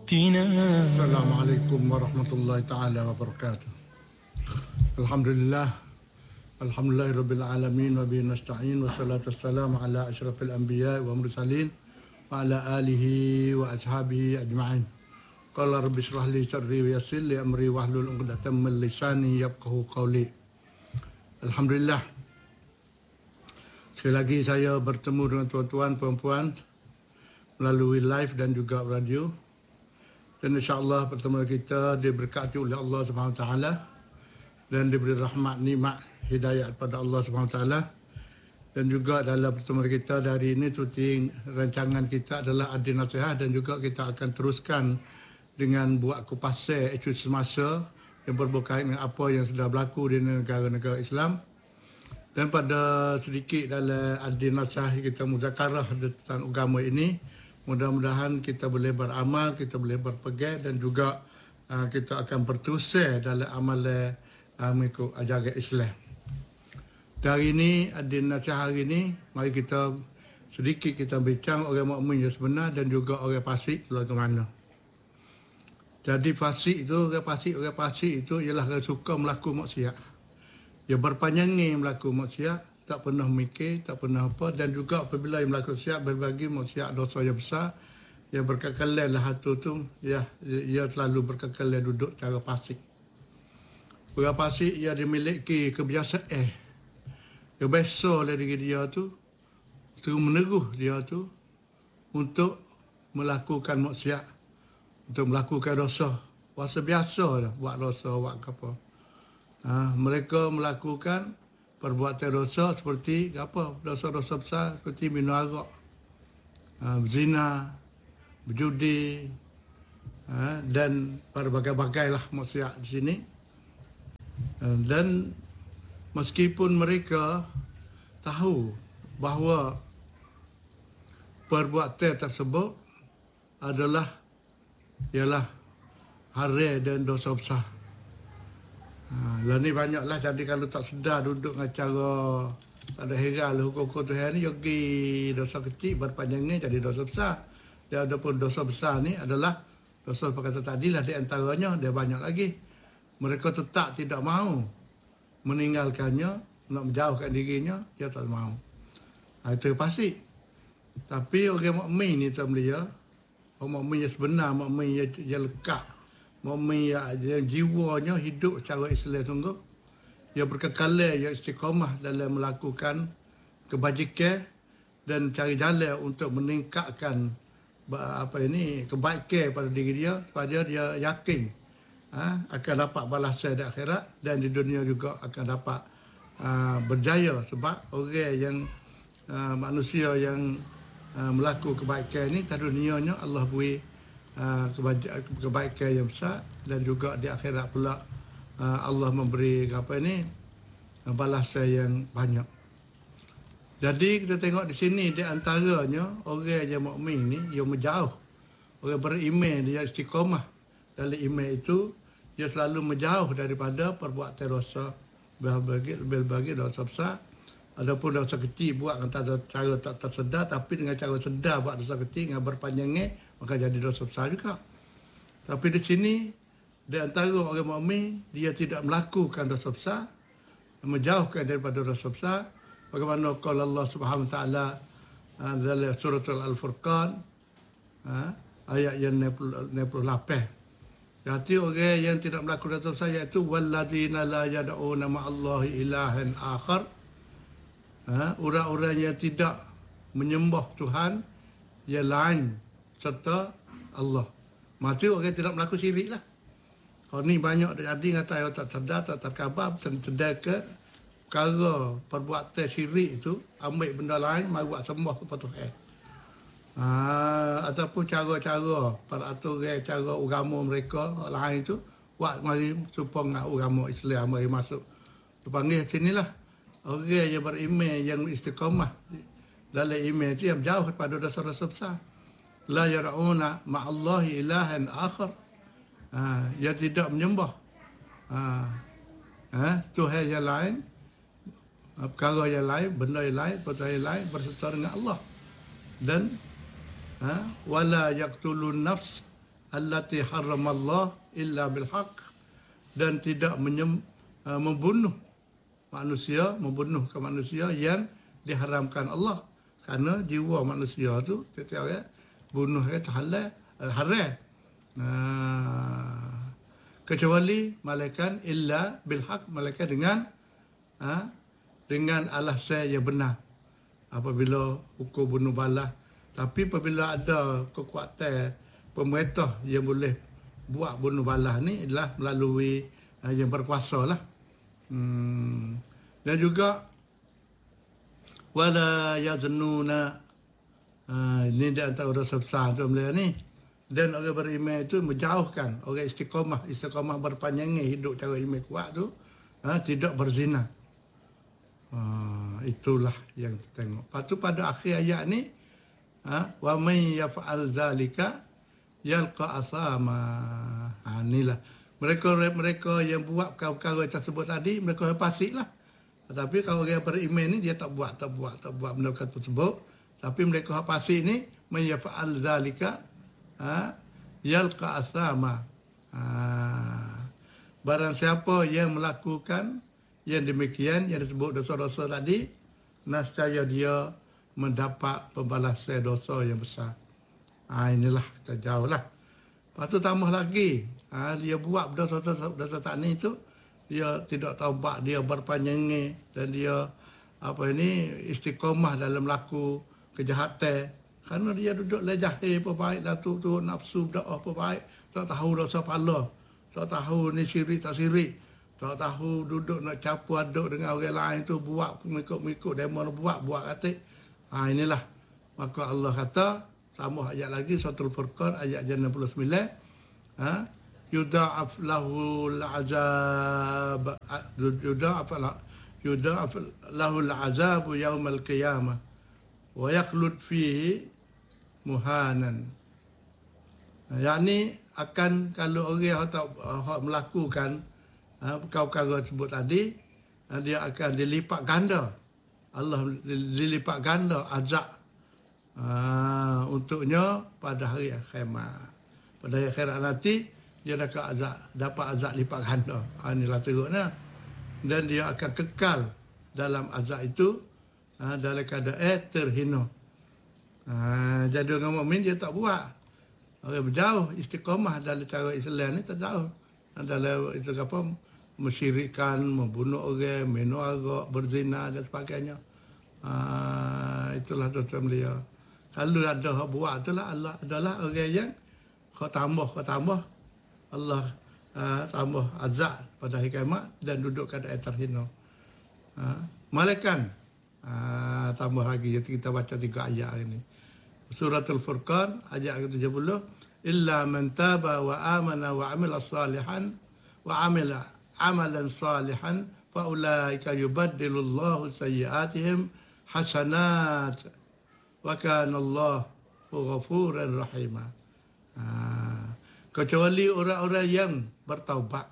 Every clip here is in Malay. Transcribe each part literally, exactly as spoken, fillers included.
Assalamualaikum warahmatullahi taala wabarakatuh. Alhamdulillah. Alhamdulillahirabbil alamin wa bihi nasta'in wa salatu wassalamu ala asyrafil anbiya wa mursalin wa ala alihi wa ashabihi ajma'in. Qala rabbi shrah li sadri wa yassir li amri wahlul 'uqdatam min lisani yafqahu qawli. Alhamdulillah. Sekali lagi saya bertemu dengan tuan-tuan puan-puan melalui live dan juga radio. Dan insya-Allah pertemuan kita diberkati oleh Allah Subhanahu Wa Taala dan diberi rahmat, nikmat, hidayah kepada Allah Subhanahu Wa Taala. Dan juga dalam pertemuan kita dari ini seperti rancangan kita adalah adil nasihat, dan juga kita akan teruskan dengan buat kupas isu semasa yang berkaitan dengan apa yang sudah berlaku di negara-negara Islam. Dan pada sedikit dalam adil nasihat kita muzakarah tentang agama ini, mudah-mudahan kita boleh beramal, kita boleh berpegang, dan juga uh, kita akan berterusan dalam amalan uh, mengikut ajaran Islam. Dari ini, adil nasihat hari ini, mari kita sedikit kita bincang orang mukmin yang sebenar dan juga orang fasik lalu ke mana. Jadi fasik itu, orang fasik, orang fasik itu ialah orang suka melakukan maksiat. Dia berpanjangnya melakukan maksiat, tak pernah mikir, tak pernah apa, dan juga apabila yang melakukan maksiat, berbagi maksiat dosa yang besar, yang berkekalan lah hatu tu, ya, ia selalu berkekalan duduk cara fasik. Orang fasik ia dimiliki kebiasaan eh, yang biasa oleh diri dia tu, terus meneruh dia tu untuk melakukan maksiat, untuk melakukan dosa. Wasa biasa dah buat dosa, buat apa. Ha, mereka melakukan perbuatan dosa seperti apa? Dosa-dosa besar seperti minum arak, uh, berzina, berjudi, uh, dan berbagai-bagai lah maksiat di sini. Uh, dan meskipun mereka tahu bahawa perbuatan tersebut adalah ialah haram dan dosa besar. Ha, lah ni banyaklah, jadi kalau tak sedar duduk dengan cara tak ada heran lah hukum-hukum Tuhan ni, yogi dosa kecil berpanjangnya jadi dosa besar. Dan ada pun dosa besar ni adalah dosa perkata tadi lah, di antaranya dia banyak lagi. Mereka tetap tidak mahu meninggalkannya, nak menjauhkan dirinya, dia tak mahu. Ha, itu pasti. Tapi orang mukmin ni tuan belia, orang mukmin yang sebenar, mukmin yang, yang lekat, mukmin yang jiwanya hidup secara Islam sungguh, dia berkekalan, dia istiqamah dalam melakukan kebajikan dan cari jalan untuk meningkatkan apa ini kebaikan pada diri dia, supaya dia yakin ha, akan dapat balasan di akhirat, dan di dunia juga akan dapat uh, berjaya. Sebab orang yang uh, manusia yang uh, melakukan kebaikan ini, di dunianya Allah beri Uh, kebaikan yang besar, dan juga di akhirat pula uh, Allah memberi apa ini uh, balasan yang banyak. Jadi kita tengok di sini, di antaranya orang yang mukmin ni yang menjauh, orang beriman, dia istiqamah dalam iman itu, dia selalu menjauh daripada perbuatan dosa, berbagi berbagi dosa besar. Adapun dosa kecil buat dengan cara tak tersedar, tapi dengan cara sedar buat dosa kecil dengan berpanjangnya, maka jadi dosa besar juga. Tapi di sini, di antara orang mukmin, dia tidak melakukan dosa besar, menjauhkan daripada dosa besar. Bagaimana qala Allah Subhanahu Wa Taala dalam surah Al-Furqan, ayat yang enam puluh lapan. Jadi orang yang tidak melakukan dosa besar, iaitu walladzina la yad'una ma'allahi ilahan akhar. Ha, orang-orang yang tidak menyembah Tuhan yang lain serta Allah. Maksud orang tidak melakukan syirik lah. Kalau ni banyak jadi kata yang tak sedar, tak terkhabar, sedar ke perkara perbuatan syirik itu, ambil benda lain, mari buat sembah kepada Tuhan. Ha, ataupun cara-cara peraturan, cara agama mereka lain itu, buat mari supaya agama Islam mari masuk. Terpanggil sinilah. Orang yang beriman, yang istiqamah dalam iman itu, yang jauh daripada dosa-dosa besar. La yar'una ma'allahi ilahan akhar. Ha, dia tidak menyembah ha, ha, Tuhan yang lain, perkara yang lain, benda yang lain, perkara yang lain berserta dengan Allah. Dan ha, wala yaqtulun nafs allati haramallah illa bil haqq, dan tidak menyem, uh, membunuh manusia, membunuhkan manusia yang diharamkan Allah. Kerana jiwa manusia tu setiap ya bunuh itu halal, haram. Uh, kecuali malaikat illa bil haqq, malaikat dengan uh, dengan alasan yang benar. Apabila hukum bunuh balas, tapi apabila ada kekuatan pemerintah yang boleh buat bunuh balas ni adalah melalui uh, yang berkuasa lah. Hmm. Dan juga wala yaznuna, uh, ini di antara dosa besar tu beliau ni. Dan orang beriman itu menjauhkan orang istiqamah, istiqamah berpanjangnya hidup cara iman kuat tu, uh, tidak berzina. Uh, itulah yang kita tengok. Lepas tu pada akhir ayat ni, ha, wa may yaf'al zalika yalqa asama. Ha, inilah mereka mereka yang buat perkara-perkara tersebut tadi, mereka pasiklah. Tetapi kalau orang beriman ni dia tak buat tak buat tak buat benda tersebut, tapi mereka pasik ni may yaf'al zalika, ha, yalqa asama. Ha, barang siapa yang melakukan yang demikian, yang disebut dosa-dosa tadi, nescaya dia mendapat pembalasan dosa yang besar. Ha, inilah kita jauh lah. Lepas tu tambah lagi, ha, dia buat dosa-dosa tadi itu, dia tidak taubat, dia berpanjangnya, dan dia apa ini istiqamah dalam laku kejahatan. Kerana dia duduk lejahir apa baik, lah tu, tu nafsu berdoa apa baik, tak tahu dosa pala, tak tahu ni syirik tak syirik, tak tahu duduk nak campur aduk dengan orang lain tu, buat mengikut-mengikut demo buat buat kata. Ha, inilah maka Allah kata, tambah ayat lagi suratul Furqan ayat enam puluh sembilan, ha, yudha'af lahul azab, yudha'af yudha'af lahul azab yaumal qiyamah wa yakhlud fihi muhanan. Yani akan kalau orang tak melakukan Ha, perkara-perkara tersebut tadi, ha, dia akan dilipat ganda. Allah dilipat ganda azab ha, untuknya pada hari akhirat. Pada hari akhirat nanti dia dapat azab, dapat azab lipat ganda. Ha, inilah teruknya. Dan dia akan kekal dalam azab itu, ha, dalam keadaan terhina. Ha, jadi orang mukmin dia tak buat. Orang berjauh istiqamah dalam cara Islam ni terjauh. Dalam itu apa, mensyirikkan, membunuh orang, minum arak, berzina dan sebagainya. Ha, itulah dosa beliau. Kalau ada hak buat itulah Allah adalah orang yang kau tambah kau tambah Allah uh, tambah azab pada hari kiamat dan duduk keadaan terhina. Ha, malaikat ha, tambah lagi, kita baca tiga ayat ini. Suratul Furqan ayat ke tujuh puluh, illa man taba wa amana wa amila salihan wa amila amalan salihan fa ulaika yubaddilullahu sayyi'atihim hasanat wa kana Allahu ghafuran rahima. Ha, kecuali orang-orang yang bertaubat.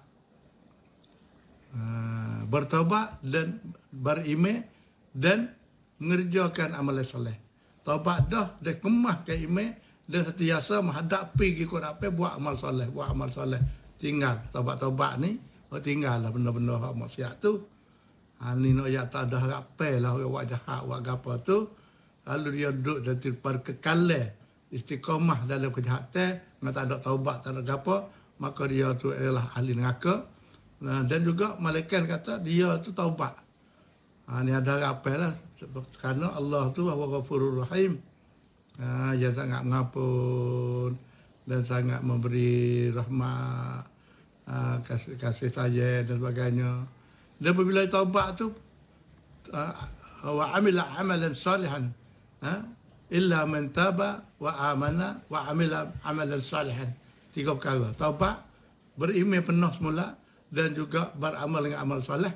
Ha, bertaubat dan beriman dan mengerjakan amalan soleh. Taubat dah dan kemahkan iman dan sentiasa menghadapi ikut apa, buat amal soleh, buat amal soleh. Tinggal taubat-taubat ni, oh tinggal lah benda-benda hak maksiat tu. Ha, ni nak ya tak ada harapan lah orang buat jahat, buat apa tu. Lalu dia duduk dan berkekalan istiqamah dalam kejahatan, nak tak ada taubat, tak ada apa, maka dia tu adalah ahli neraka. Nah, dan juga malaikat kata dia tu taubat. Ha, ni ada harapan lah. Kerana Allah tu Al-Ghafurur Rahim. Ha, dia sangat mengampun dan sangat memberi rahmat, ha, kasih, kasih sayang dan sebagainya. Dan apabila taubat tu, ha, wa amila amalan salihan, ha, illa man taba wa amana wa amila amalan salihan. Tiga perkara. Taubat, beriman penuh semula, dan juga beramal dengan amal soleh.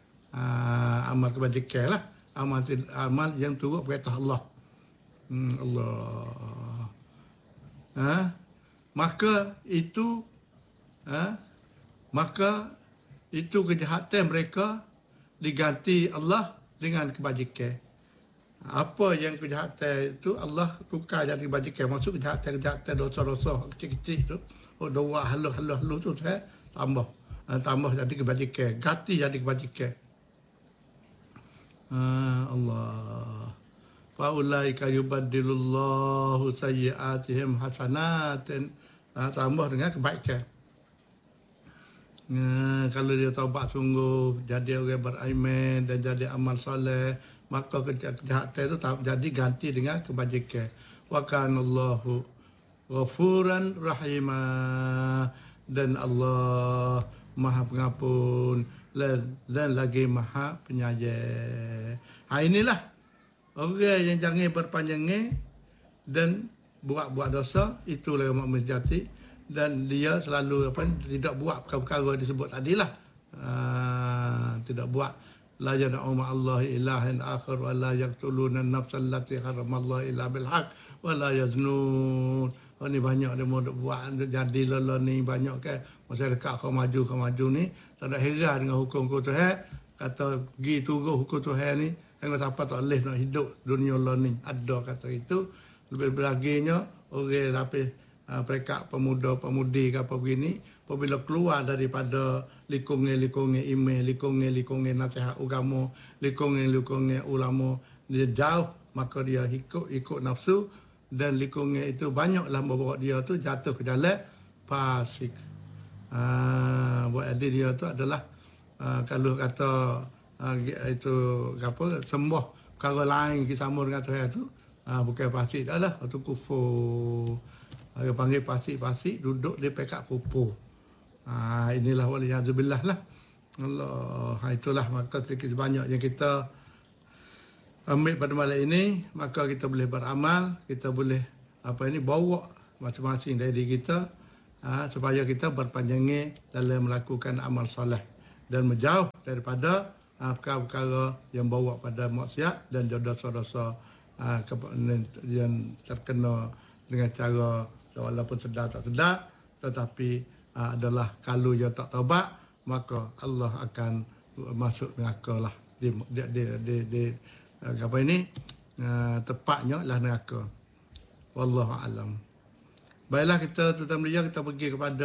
Ha, amal kebajikan lah. Amal, amal yang turut perintah Allah. Hmm, Allah. Ha? Maka itu, ha? maka itu kejahatan mereka diganti Allah dengan kebajikan. Apa yang kejahatan itu Allah tukar jadi kebajikan. Maksud kejahatan-kejahatan dosa-dosa kecil-kecil tu, oh doa halus-halus tu saya tambah. Uh, tambah jadi kebajikan. Ganti jadi kebajikan. Uh, Allah. Faulaika yubaddilullahu sayyi'atihim hasanatin. Uh, tambah dengan kebaikan. Uh, kalau dia taubat sungguh, jadi orang beriman dan jadi amal soleh, maka kejahatan itu jadi ganti dengan kebajikan. Wa kanallahu ghafuran rahimah, dan Allah Maha Pengampun dan lagi Maha Penyayang. Ha, inilah orang yang jangan berpanjangnya dan buat-buat dosa, itulah yang mukmin sejati, dan dia selalu apa tidak buat perkara-perkara disebut tadilah. Ha, tidak buat la yad'u ma'allahi ilahan akhar wa la yaqtuluna an-nafsa allati haramallahu illa bil haqq wa la yaznun. Oh, ni banyak dia mau buat jadi lala ni banyak kan masyarakat kau maju kau maju ni tak ada heran dengan hukum hukum Tuhan, kata pergi turun hukum Tuhan ni hingga siapa tak boleh nak hidup dunia lah ni, ada kata itu. Lebih laginya orang lapis uh, mereka pemuda-pemudi ke apa begini, apabila keluar daripada likungan-likungan imam, likungan-likungan nasihat agama, likungan-likungan ulama, dia jauh, maka dia ikut ikut nafsu, dan likungan itu banyaklah membawa dia tu jatuh ke jalan fasik. Uh, buat adik dia tu adalah uh, kalau kata uh, itu apa sembah perkara lain kita sama dengan Tuhan tu, uh, bukan fasik dah lah, itu kufur. Dia panggil fasik-fasik, duduk di pekak pupur. Ha, inilah waliyazubillah lah. Allah, ha, itulah maka sedikit sebanyak yang kita ambil pada malam ini, maka kita boleh beramal, kita boleh apa ini bawa masing-masing dari diri kita, ha, supaya kita berpanjangnya dalam melakukan amal soleh dan menjauh daripada ha, perkara-perkara yang bawa pada maksiat dan dosa-dosa ha, yang terkena dengan cara walaupun sedar tak sedar, tetapi uh, adalah kalau dia tak taubat, maka Allah akan masuk neraka lah. Di di di, di, di uh, apa ini uh, tepatnya lah neraka. Wallahu alam. Baiklah, kita tuan-tuan media, kita pergi kepada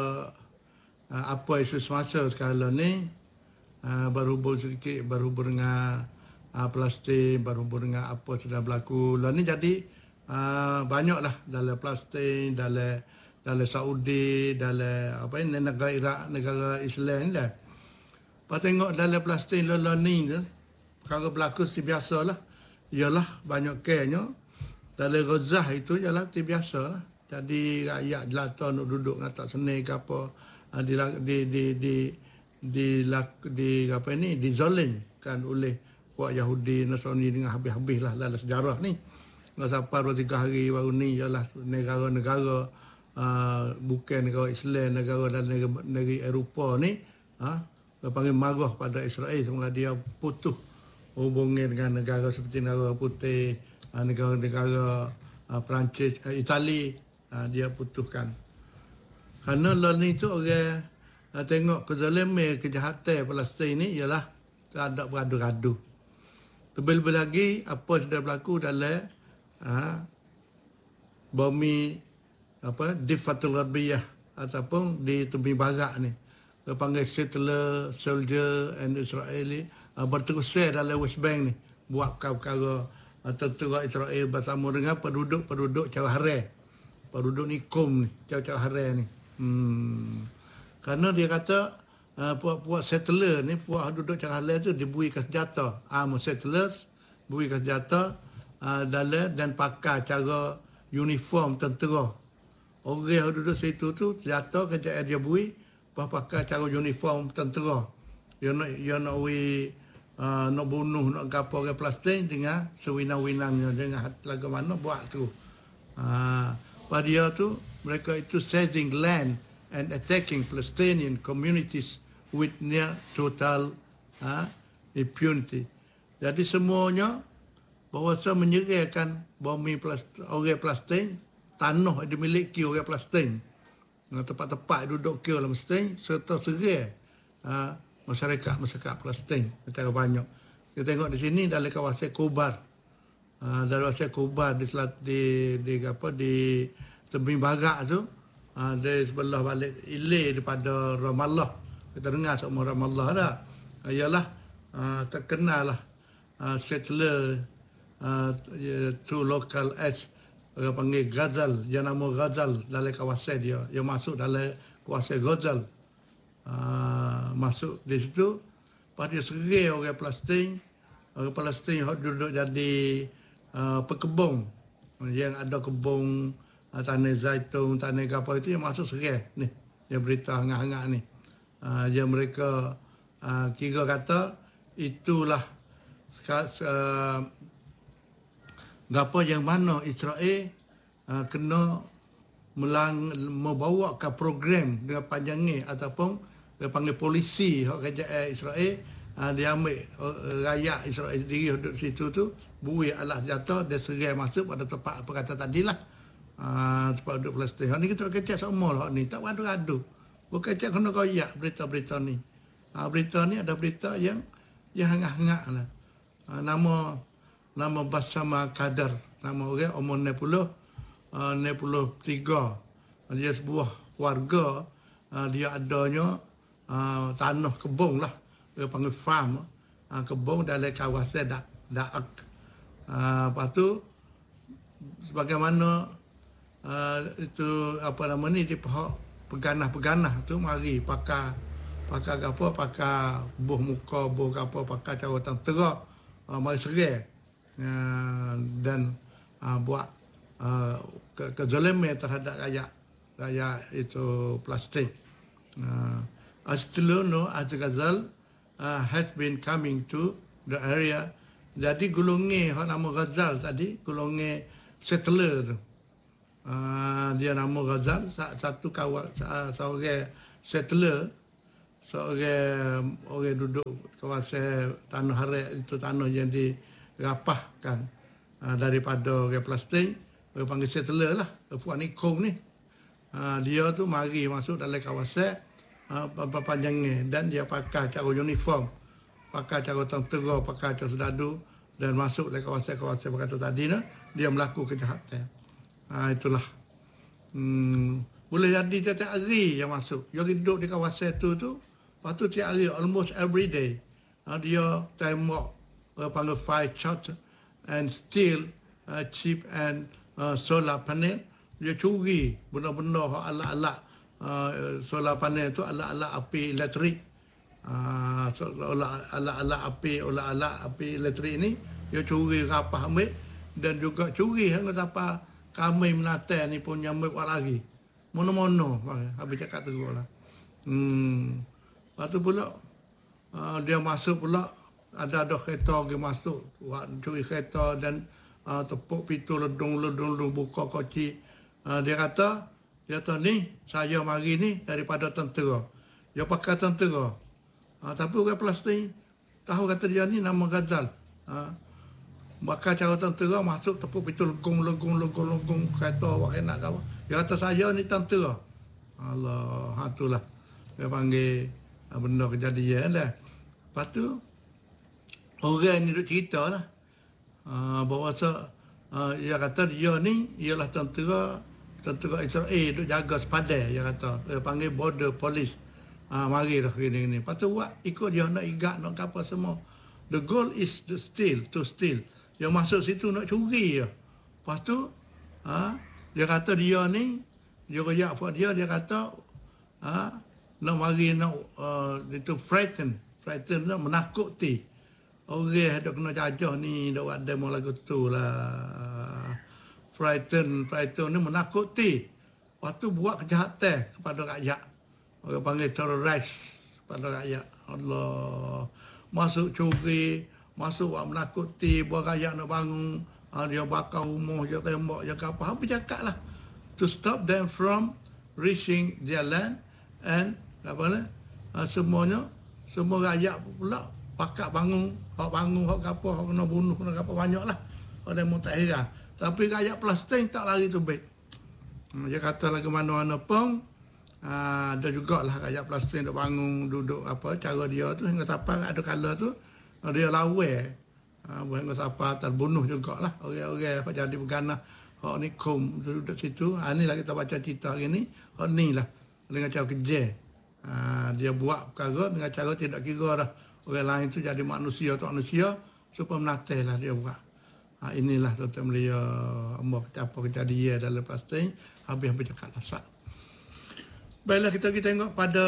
uh, apa isu semasa sekarang ni. Uh, berhubung sedikit berhubung dengan uh, Palestin, berhubung dengan apa sudah berlaku lah ni. Jadi Uh, banyaklah dalam Palestin, dalam dalam Saudi, dalam apa ini negara Iraq, negara Islam ni dah. Pas tengok dalam Palestin lalu ni tu, perkara berlaku si biasalah. Ialah banyak kenya dalam Gaza itu ialah si biasalah. Jadi rakyat jelata nak duduk dengan tak senang ke apa, uh, di di di di di, di, di apa ini dizalimkan oleh puak Yahudi Nasrani dengan habis-habislah dalam sejarah ni. Nggak sampai dua tiga hari baru ni ialah negara-negara uh, bukan negara Islam, negara dan negara, negara Eropah ni ha, uh, panggil marah pada Israel semoga dia putus hubungan dengan negara seperti negara putih, uh, negara-negara uh, Perancis, uh, Itali, uh, dia putuskan. Kerana lalu ni tu orang uh, tengok kezaliman, kejahatan Palestin ni ialah tak ada beradu-radu. Lebih-lebih lagi apa sudah berlaku dalam Ha, bumi apa di Fatul Gharbiyah ataupun di tepi barat ni, dia panggil settler, soldier and Israeli uh, berterusan dalam West Bank ni buat perkara uh, tentera Israel bersama dengan penduduk-penduduk cara haram, penduduk nikum ni, cara-cara haram ni. Hmm. Kerana dia kata uh, puak-puak settler ni, puak duduk cara haram tu diberikan senjata, arm settlers berikan senjata Uh, dalam dan pakai cara uniform tentera. Orang yang duduk situ tu jatuh kerja dia bui, pakai cara uniform tentera. Dia nak dia nak wi uh, nak bunuh nak gapo orang Palestin dengan sewinan-winannya, dengan lagu mana buat tu. Ah, uh, pada dia tu mereka itu seizing land and attacking Palestinian communities with near total uh, impunity. Jadi semuanya bahawa menyerahkan bumi orang Palestin, tanah yang dimiliki orang Palestin, tempat-tempat duduk kira dalam Palestin, serta serah uh, masyarakat-masyarakat Palestin secara banyak. Kita tengok di sini dalam kawasan Kobar. uh, dari Asia Kuba di selat di di apa di tebing barat tu, uh, dari sebelah balik ilir daripada Ramallah. Kita dengar semua Ramallah dah. Uh, ialah uh, terkenal lah uh, settler uh, to local edge, orang panggil Ghazal, yang nama Ghazal dalam kawasan dia, yang masuk dalam kawasan Ghazal. Uh, masuk di situ, lepas dia serai orang Palestin, orang Palestin yang duduk jadi uh, pekebun, yang ada kebun uh, tanah zaitun, tanah apa itu, yang masuk serai ni, yang berita hangat-hangat ni, uh, yang mereka uh, kira kata itulah uh, apa yang mana Israel uh, kena melang, membawa ke program dengan panjangnya ataupun dia panggil polisi hak kerajaan Israel, uh, dia ambil uh, rakyat Israel sendiri duduk situ tu, buih alas jatuh, dia serai masuk pada tempat apa kata tadi lah, uh, tempat duduk Palestin. Hak ni kita kecek semua lah ni, tak adu-adu. Bukan kecek kena koyak berita-berita ni. Uh, berita ni ada berita yang yang hangat-hangat lah. Uh, nama nama Bassama Kadar, nama orang umur enam puluh, uh, enam puluh tiga. Dia sebuah keluarga, uh, dia adanya Uh, tanah kebun lah, dia panggil farm, uh, kebun dalam kawasan Dak Daak. Uh, lepas tu sebagaimana uh, itu apa nama ni, di pihak peganah-peganah tu mari pakai pakai apa, pakai buh muka, buh apa, pakai cara tentera, uh, mari serai uh, dan uh, buat uh, ke kezaliman terhadap rakyat rakyat itu Palestin. Uh, Still no as Ghazal uh, has been coming to the area. Jadi golongan hak nama Ghazal tadi, golongan settler tu. Uh, dia nama Ghazal, satu kawan seorang settler, seorang orang duduk kawasan tanah harat itu, tanah yang dirapahkan uh, daripada orang Palestin, orang panggil settler lah, Fuad Nikom ni. Uh, dia tu mari masuk dalam kawasan apa panjangnya, dan dia pakai cara uniform, pakai cara tentera, pakai cara sedadu, dan masuk ke kawasan-kawasan berkata tadi nah, dia melakukan kejahatan. Ha, itulah. Hmm, boleh jadi tiap-tiap hari yang masuk. Dia duduk di kawasan itu tu, lepas tu tiap hari, almost every day, ha, dia tembak, uh, panggil fire shot and steal uh, chip and uh, solar panel. Dia curi benda-benda alat-alat Uh, solar panel tu, alat-alat api elektrik, uh, alat-alat api, alat-alat api elektrik ni dia curi, rapah ambil, dan juga curi hingga sampai kami menata ni pun nyamuk lagi. Mono-mono, habis cakap teruk lah. Hmm. Lepas tu pula uh, dia masuk pula, ada ada kereta dia masuk, buat curi kereta dan uh, tepuk pintu ledung-ledung, buka koci. Uh, dia kata, dia kata ni, saya mari ni daripada tentera. Dia pakai tentera. Ha, tapi orang Palestin tahu kata dia ni nama Ghazal. Ha, pakai cara tentera, masuk tepuk pintu legung, legung, legung, legung, kereta awak enak ke apa. Dia kata saya ni tentera. Allah, ha, itulah. Dia panggil ha, benda kejadian lah. Lepas tu, orang ni duk cerita lah. Ha, bahawa ha, dia kata dia ni ialah tentera, tentera Israel duk jaga sepadan, dia kata. Dia panggil border police. Ha, mari dah gini ni. Lepas tu buat ikut dia nak igat, nak apa semua. The goal is to steal, to steal. Dia masuk situ nak curi je. Lepas tu, ha, dia kata dia ni, dia rayak buat dia, dia kata, ha, nak mari nak, uh, itu frighten. Frighten nak menakuti. Orang ada kena jajah ni, dah buat demo lagu tu lah. Frighten, frighten ni menakuti. Lepas tu buat kejahatan kepada rakyat. Orang panggil teroris kepada rakyat. Allah. Masuk curi, masuk buat menakuti, buat rakyat nak bangun. Ha, dia bakar rumah, dia tembak, dia apa. Habis cakap lah. To stop them from reaching their land. And, apa ni, ha, semuanya, semua rakyat pula pakat bangun, hak bangun, hak apa, hak kena bunuh, kena apa, banyak lah. Orang mau tak heran. Tapi rakyat Palestin tak lari tu baik. Hmm, dia kata lagi mana-mana pun, uh, ada jugalah rakyat Palestin duk bangun, duduk apa, cara dia tu, hingga sampai ada kala tu, dia lawan Ha, bukan siapa terbunuh jugalah orang-orang apa jadi berganah hak ni kom duduk situ. Ha, inilah kita baca cerita hari ni. Hak ni lah dengan cara kerja. Ha, dia buat perkara dengan cara tidak kira dah orang lain tu jadi manusia atau manusia supaya menatai lah dia buat. Ha, inilah Tuan Melia Allah apa kejadian dalam pasti habis-habis cakap lasak. Baiklah kita kita tengok pada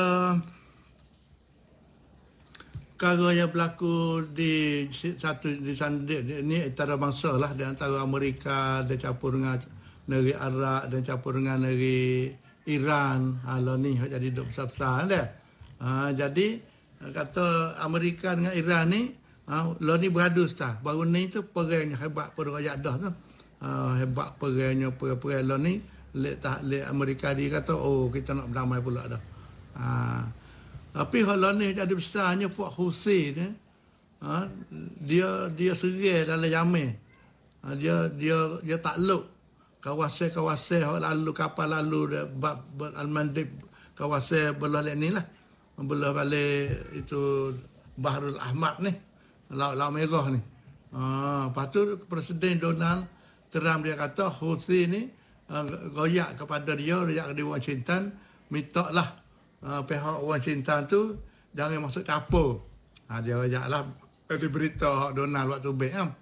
perkara yang berlaku di satu di sana ni antara bangsa lah di antara Amerika dan campur dengan negeri Arab dan campur dengan negeri Iran. Hal ni jadi duk besar-besar dah. Ha, jadi kata Amerika dengan Iran ni ha, lo ni beradu sah. Baru ni tu perangnya hebat pada rakyat dah tu. Ha, hebat perangnya perang-perang lo ni lek tak lek Amerika dia kata oh kita nak berdamai pula dah. Ha, tapi kalau ni jadi besarnya Fuad Hussein ni, ha, dia dia serai dalam Yaman. Ha, dia dia dia takluk kawasan-kawasan lalu kapal lalu bab Al-Mandib kawasan belah ni lah. Belah balik itu Bahrul Ahmad ni, Laut Laut Merah ni. Ha, lepas tu Presiden Donald Trump dia kata Hussein ni uh, royak kepada dia, royak di Washington, minta lah Uh, pihak Washington tu jangan masuk campur. Ha, dia ajaklah bagi berita Donald waktu baik kan.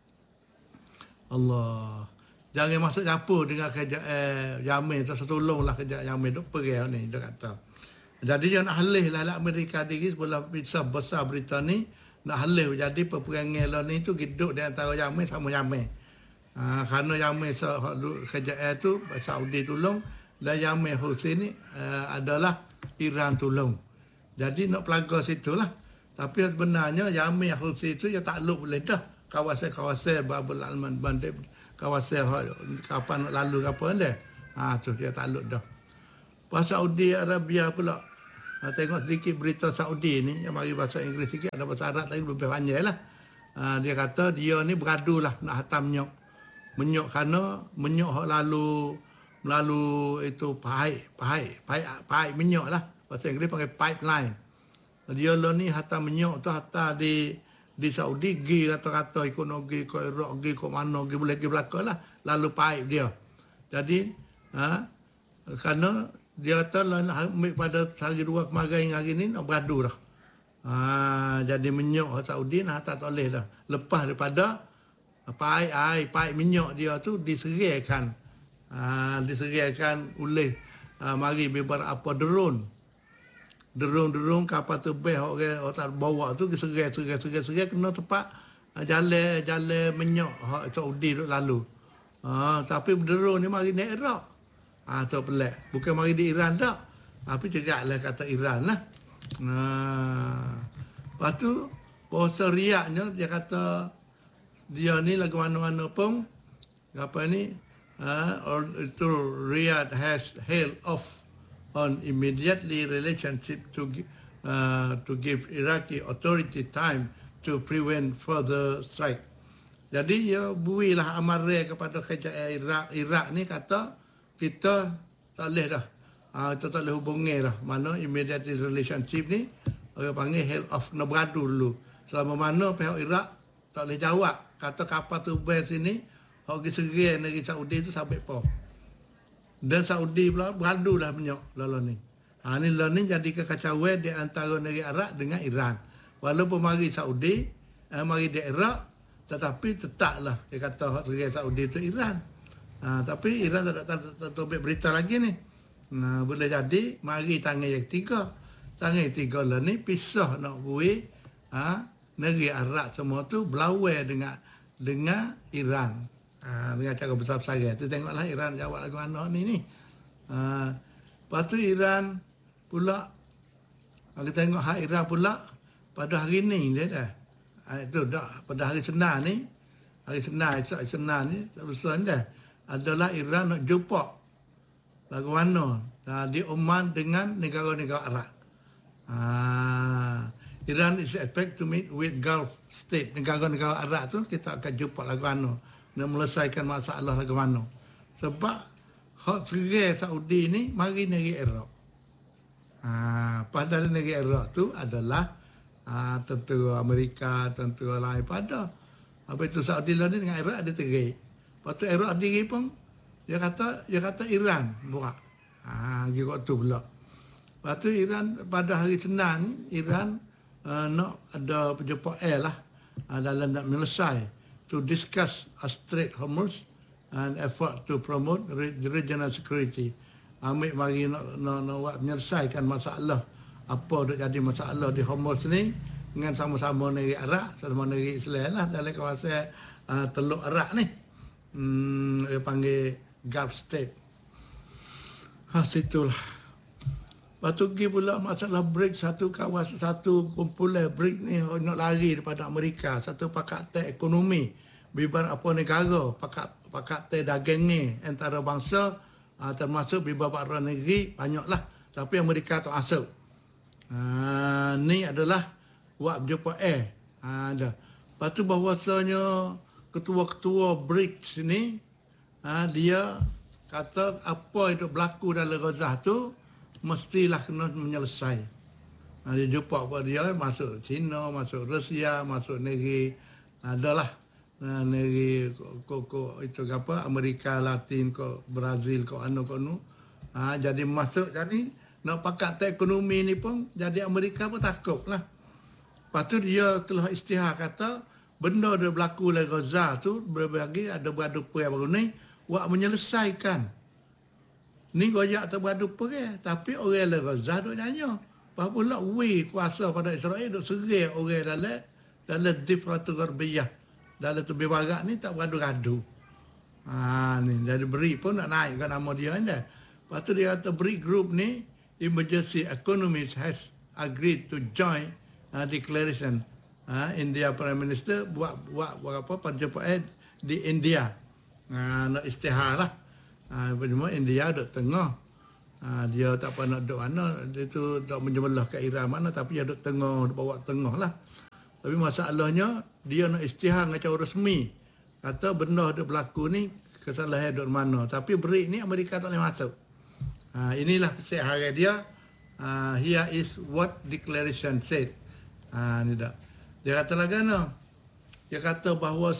Allah. Jangan masuk campur dengan kerja eh, Yaman tu tolonglah kerja Yaman tu perang ni dia kata. Jadi dia nak halih lah Amerika diri sebelum bisa besar berita ni nak halih jadi peperangan lah ni tu hidup di antara Yaman sama Yaman. Ha, kerana Yaman kerja tu Saudi tolong dan Yaman Hussein ni uh, adalah Iran tolong. Jadi nak pelaga situlah. Tapi sebenarnya Yaman Hussein itu ya takluk boleh dah. Kawasan-kawasan Babul Al-Mandib, kawasan kapan lalu apa dah. Ha tu dia takluk dah. Pas Saudi Arabia pula. Ha, tengok sedikit berita Saudi ni yang bagi bahasa Inggeris sikit ada bahasa Arab tapi lebih panjanglah. Ha, dia kata dia ni beradulah nak hantam menyok. Menyok kerana menyok hak lalu melalui itu pipe, pipe, pipe, pipe minyak lah. Bahasa Inggeris panggil pipeline. Dia lah ni hantar minyak tu hantar di di Saudi, pergi rata-rata ikut pergi ke Iraq, pergi ke mana, pergi boleh pergi belakang lah. Lalu pipe dia. Jadi, ha, kerana dia kata lah nak ambil pada hari dua kemarin hari ni nak beradu dah. Ha, jadi minyak Saudi nak hantar tak boleh dah. Lepas daripada pipe air, pipe minyak dia tu diseraikan. Ha, diseriakan oleh ha, mari beberapa drone. Drone-drone kapal terbang orang orang bawa tu diserai-serai-serai kena tepat ha, jalan jalan minyak hak Saudi duk lalu. Ha, tapi drone ni mari naik Iraq. Ah ha, tu pelik. Bukan mari di Iran dak. Tapi cegaklah kata Iran lah. Ha. Lepas tu bahasa riaknya dia kata dia ni lagu mana-mana pun apa ni Uh, or to Riyadh has held off on immediately relationship to uh, to give Iraqi authority time to prevent further strike. Jadi ya builah amarah kepada kerajaan Iraq Iraq ni kata kita tak boleh dah. Ah uh, kita tak boleh hubungi dah. Mana immediate relationship ni orang panggil held off, nak beradu dulu. Selama mana pihak Iraq tak boleh jawab kata kapal terbang sini hak serai negeri Saudi tu sampai po. Dan Saudi pula beradu lah minyak lalu ni. Ha ni lalu ni jadi kekacauan di antara negeri Arab dengan Iran. Walaupun mari Saudi, eh, mari di Iraq, tetapi tetaplah dia kata hak serai Saudi tu Iran. Ha, tapi Iran tak tak tak tak berita lagi ni. Nah, boleh jadi mari tangan yang ketiga. Tangan yang ketiga lah ni pisah nak buat ha, negeri Arab semua tu berlawan dengan dengan Iran. Ha, dengan cara besar-besaran. Tu tengoklah Iran jawab lagu mana ni ni. Ha, lepas tu Iran pula, kita tengok hak Iran pula pada hari ni dia dah. Ha, itu dah pada hari Senin ni, hari Senin, esok Senin ni, sebesar ni dah. Adalah Iran nak jumpa lagu mana ha, di Oman dengan negara-negara Arab. Ha, Iran is expect to meet with Gulf state, negara-negara Arab tu kita akan jumpa lagu mana nak menyelesaikan masalah lagu mana. Sebab hak serai Saudi ni mari negeri Iraq. Ha, padahal negeri Iraq tu adalah ha, tentera Amerika, tentera lain pada Habis itu Saudi lah ni dengan Iraq dia terik. Lepas tu Iraq diri pun dia kata dia kata Iran buat. Ha, dia kata tu pula. Lepas tu Iran pada hari Senin ni Iran uh, nak ada penjumpa air lah uh, dalam nak menyelesai to discuss a Strait Hormuz and effort to promote regional security. Ambil mari nak, nak, nak buat menyelesaikan masalah apa dah jadi masalah di Hormuz ni dengan sama-sama negeri Arab, sama negeri Islam lah dalam kawasan uh, Teluk Arab ni. Hmm, dia panggil Gulf State. Ha, situlah. Lepas tu pergi pula masalah BRICS, satu kawasan, satu kumpulan BRICS ni nak lari daripada Amerika, satu pakatan ekonomi, bibar apa negara, pakat pakatan dagang ni antara bangsa, uh, termasuk beberapa negeri, banyaklah. Tapi Amerika tak masuk. Uh, ni adalah buat berjumpa air. Uh, ada. Lepas tu bahawasanya ketua-ketua BRICS ni, uh, dia kata apa itu berlaku dalam Gaza tu, mestilah kena menyelesai. Uh, dia jumpa apa dia, masuk China, masuk Rusia, masuk negeri, adalah uh, negeri ko, ko, itu apa, Amerika Latin, ko Brazil, ko anu, ko anu. Uh, jadi masuk, jadi nak pakat ekonomi ni pun, jadi Amerika pun takut lah. Lepas tu dia telah istihar kata, benda dia berlaku di Gaza tu, berbagi ada beradu perang baru ni, buat menyelesaikan. Ni goyak tak beradu perang, tapi orang di Gaza duk nyanyi. Lepas pula, we kuasa pada Israel duk serai orang dalam, dalam Difratul Gharbiyah. Dalam tepi barat ni tak beradu-radu. Ha, ni, jadi BRICS pun nak naikkan nama dia ni. Lepas tu dia kata BRICS group ni, emergency economies has agreed to join uh, declaration. Uh, India Prime Minister buat buat, buat apa perjumpaan di India. Uh, nak istihar lah. Uh, cuma India duduk tengah. Uh, dia tak apa nak duduk mana. Dia tu tak menyebelah ke Iran mana. Tapi dia duduk tengah, duduk bawa tengah lah. Tapi masalahnya, dia nak istihar dengan cara resmi. Kata benda yang berlaku ni, kesalahan duduk mana. Tapi BRICS ni Amerika tak boleh masuk. Uh, inilah istiharat dia. Uh, here is what declaration said. Uh, ni dah. Dia kata lagi no. Dia kata bahawa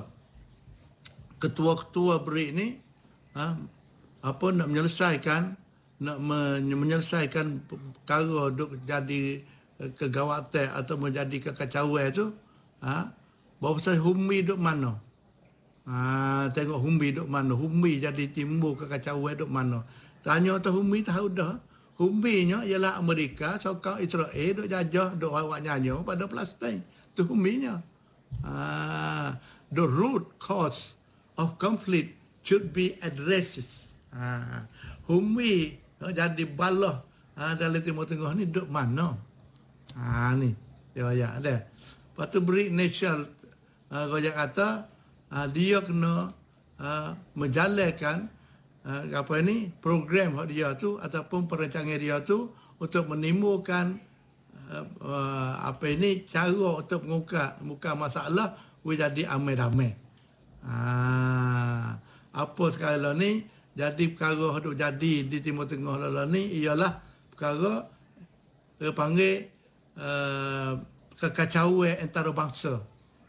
ketua-ketua BRICS ni uh, apa nak menyelesaikan nak menyelesaikan perkara duk jadi kegawatan atau menjadi kekacauan tu, uh, bahawa Hummi duk mana. Uh, tengok Hummi duk mana. Hummi jadi timbul kekacauan duk mana. Tanya tu Hummi tahu dah. Humminya ialah Amerika, sokong Israel duk jajah, duk awak nyanyi pada Palestin. Tu Humminya. Ah, the root cause of conflict should be addressed. Ah, Hummi jadi balah ah, dalam Timur Tengah ni duk mana? Ah ni dia ayat ada. Lepas tu BRICS Nation ah, dia kata ah, dia kena ah, menjalankan Uh, apa ni program dia tu ataupun perancangan dia tu untuk menimbulkan uh, uh, apa ini cara untuk mengukar muka masalah jadi amai damai. Ah, apa sekarang ni jadi perkara duk jadi di Timur Tengah lah ni ialah perkara dia panggil uh, kekacauan antara bangsa.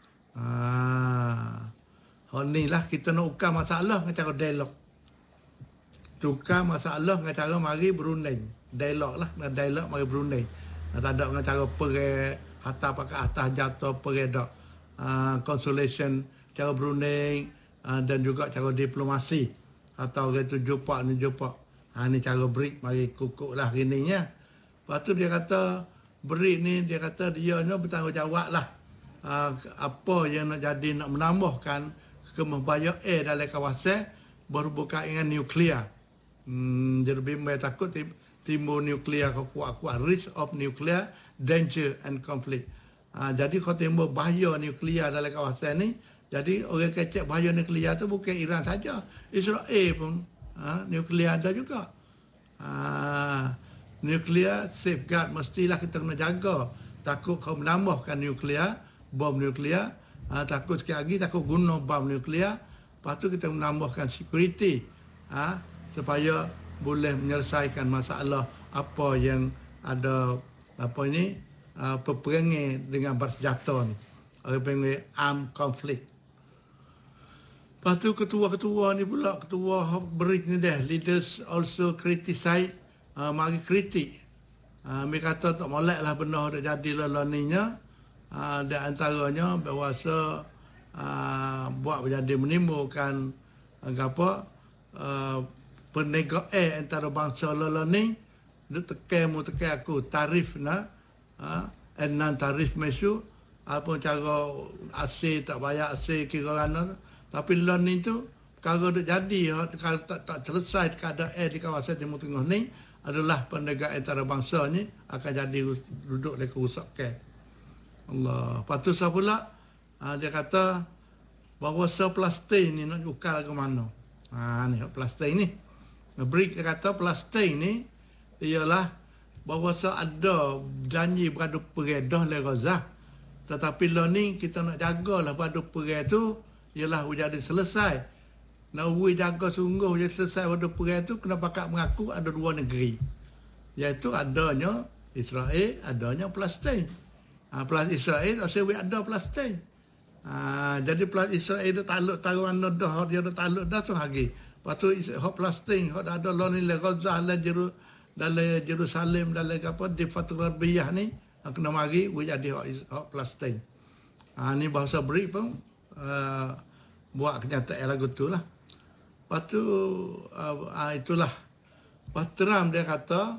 Ah, inilah kita nak ukar masalah dengan cara dialog. Tukar masalah dengan cara mari Brunei. Dialog lah. Dialog mari Brunei. Tak ada dengan cara pergi harta pakai atas jatuh pergi tak. Uh, consolation cara Brunei uh, dan juga cara diplomasi. Atau orang tu jumpa ni jumpa. Ha, ni cara BRICS mari kukuk lah hari ni ya. Lepas tu dia kata BRICS ni dia kata dia ni bertanggungjawab lah. Uh, apa yang nak jadi nak menambahkan kemahbayaan dalam kawasan berhubungan dengan nuklear. Hmm, jadi bimbang takut timbul nuklear kuat-kuat, risk of nuclear danger and conflict. Ha, jadi kalau timbul bahaya nuklear dalam kawasan ni, jadi orang kecek bahaya nuklear tu bukan Iran saja, Israel pun ha, nuklear ada juga. Ha, nuklear safeguard mestilah kita kena jaga. Takut kau menambahkan nuklear, bom nuklear, ha, takut sekali lagi takut guna bom nuklear. Lepas tu kita menambahkan security. Ha, supaya boleh menyelesaikan masalah apa yang ada apa ini uh, peperangan dengan bersenjata ni. Orang panggil armed conflict. Lepas tu ketua-ketua ni pula, ketua BRICS ni dah, leaders also criticize, uh, mari kritik. Uh, mereka kata tak molek lah benda dah jadi lah ni nya. Uh, dan antaranya bahawasa uh, buat menjadi menimbulkan uh, apa, uh, perniagaan antara bangsa lah ni, dia tekan mu tekan aku, tarif na, uh, and non-tarif mesu, apa cara asing tak bayar asing kira mana. Tapi loan ni tu, kalau dia jadi, kalau tak, tak selesai keadaan di kawasan Timur Tengah ni, adalah perniagaan antara bangsa ni akan jadi duduk di kerusakan. Allah. Lepas tu saya pula, ha, dia kata, bahawa plastik ni nak ukal ke mana. Ha, ni plastik ni. BRICS dia kata plastik ni, ialah bahawa ada janji berada peredah le Gaza. Tetapi lo ni kita nak jagalah berada perang tu, ialah jadi selesai. Nak uwi jaga sungguh jadi selesai pada perang tu, kena pakat mengaku ada dua negeri. Iaitu adanya Israel, adanya Palestin. Ha, Palestin Israel tak sewi ada Palestin. Ha, jadi Palestin Israel dia takluk taruhan dah, dia dah takluk dah tu lagi. Lepas tu hak Palestin, hak ada lo ni le Gaza, le Jeru, dalam Jerusalem, dalam apa di Fatul Rabbiyah ni, kena mari uwi jadi hak, hak Palestin. Ha, ni bahasa BRICS pun Uh, buat kenyataan lagu tu lah. Lepas tu uh, uh, itulah pas Trump dia kata,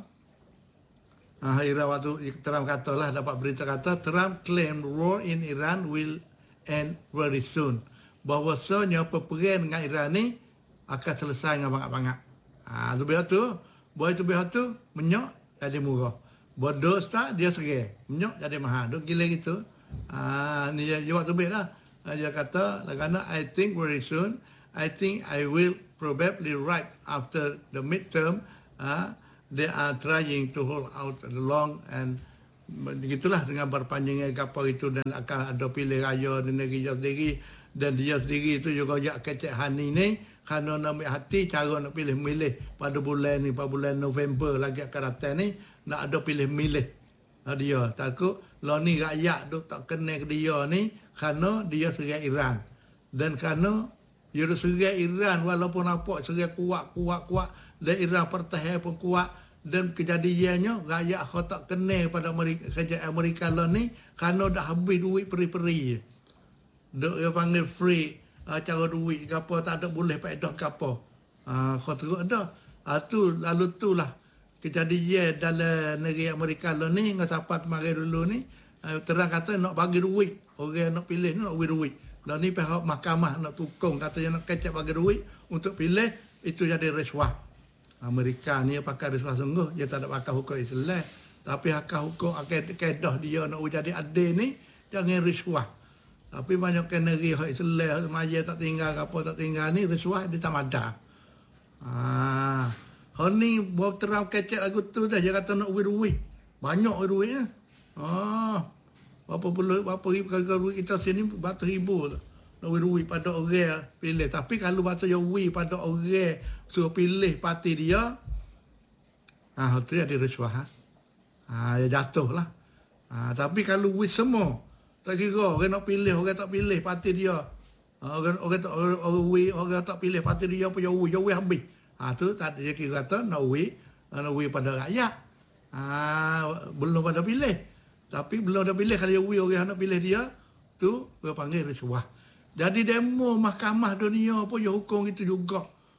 uh, hari waktu Trump kata lah, dapat berita kata Trump claim war in Iran will end very soon. Bahawasanya peperangan dengan Iran ni akan selesai dengan banyak-banyak. Ah, tu biar tu, boy tu biar tu minyak jadi murah. Bodoh tak dia serai, minyak jadi mahal. Tu gila gitu. Ah, ni dia waktu biar lah. Dia kata, kerana I think very soon, I think I will probably right after the midterm, uh, they are trying to hold out long and begitulah dengan berpanjangnya kapal itu dan akan ada pilih raya di negeri dia sendiri dan dia sendiri itu juga jak kecehan ini kerana nak ambil hati cara nak pilih-milih pada bulan ni, pada bulan November lagi akan datang ni, nak ada pilih-milih dia. Takut lo ni rakyat duk tak kena ke dia ni kerana dia serai Iran. Dan kerana dia serai Iran walaupun nampak serai kuat-kuat-kuat dan Iran pertahanan pun kuat dan kejadiannya rakyat kau tak kena pada Amerika, kerajaan Amerika lo ni kerana dah habis duit peri-peri. Duk dia panggil free uh, cara duit ke apa, tak ada boleh faedah ke apa. Uh, kau teruk dah. Uh, tu lalu tu lah kejadian dalam negeri Amerika lo ni dengan siapa kemarin dulu ni uh, terang kata nak bagi duit, orang nak pilih ni nak bagi duit. Lalu ni pihak mahkamah nak tukung katanya nak kecek bagi duit untuk pilih, itu jadi risuah. Amerika ni pakai risuah sungguh, dia tak ada pakai hukum Islam. Tapi hakah hukum kaedah dia nak jadi adil ni jangan risuah. Tapi banyak negeri hak Islam semaya tak tinggal apa tak tinggal ni risuah dia tak ada. Ah, hal ni buat terang kecek lagu tu dah, dia kata nak bagi duit. Banyak duitnya. Ah, berapa puluh, berapa ribu kali kita sini batu ribu tu. Nak bagi duit pada orang pilih. Tapi kalau batu jawi pada orang suruh pilih parti dia, ah, tu ada risuah. Ha? Ah, dia jatuh lah. Ah, tapi kalau duit semua, tak kira orang nak pilih, orang tak pilih parti dia. Ah, orang orang tak orang, orang, orang tak pilih parti dia apa jawi, jawi habis. Ah, tu tak dia kira kata nak duit, nak duit pada rakyat. Ah, belum pada pilih. Tapi belum ada pilih, kalau jawi orang nak pilih dia, tu dia panggil risuah. Jadi demo mahkamah dunia pun dia hukum itu juga.